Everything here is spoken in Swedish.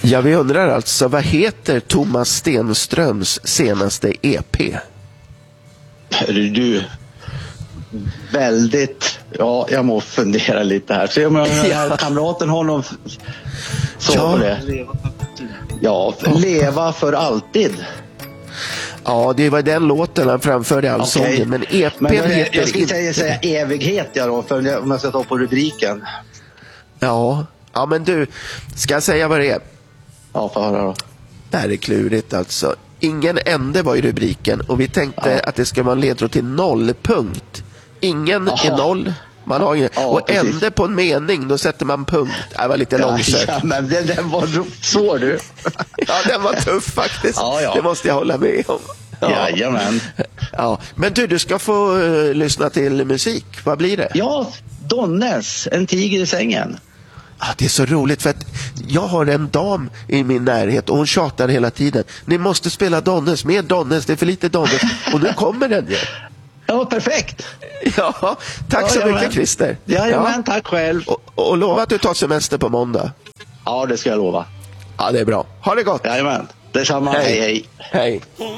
Ja, vi undrar alltså, vad heter Thomas Stenströms senaste EP? Du, väldigt... Ja, jag må fundera lite här. Så om kamraten har någon... Så Ja. på det. Ja, leva för alltid. Ja, det var den låten han framförde i allsången. Men EPn Men heter jag skulle inte... säga evighet, ja då, för om jag ska ta på rubriken. Ja, men du, ska jag säga vad det är? Ja, för höra då. Det här är klurigt alltså. Ingen ände var i rubriken och vi tänkte att det ska vara en ledtråd till nollpunkt. Ingen är noll. Man har ingen. Och precis. ände på en mening, då sätter man punkt. Det var lite långsökt. Ja, men den var svår, du. Ja, den var tuff faktiskt. Ja. Det måste jag hålla med om. Ja. Jajamän. Ja. Men du ska få lyssna till musik. Vad blir det? Ja, Donnes, En tiger i sängen. Ja, det är så roligt för att jag har en dam i min närhet och hon tjatar hela tiden. Ni måste spela Donnes, mer Donnes, det är för lite Donnes. Och nu kommer den ju. Ja, perfekt. Ja, tack så mycket, Christer. Jajamän, tack själv. Och lova att du tar semester på måndag. Ja, det ska jag lova. Ja, det är bra. Ha det gott. Jajamän, detsamma. Hej, hej. Hej.